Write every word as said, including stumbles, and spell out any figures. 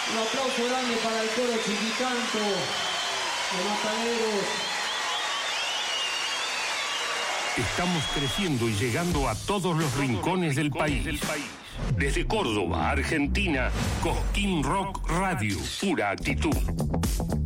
Un aplauso grande para el coro Chiquitanto de Mataderos. Estamos creciendo y llegando a todos los rincones del país. Desde Córdoba, Argentina, Cosquín Rock Radio, pura actitud.